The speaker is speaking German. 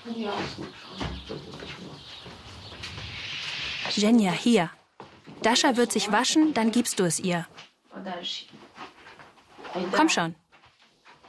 Zhenya, hier. Dasha wird sich waschen, dann gibst du es ihr. Komm schon.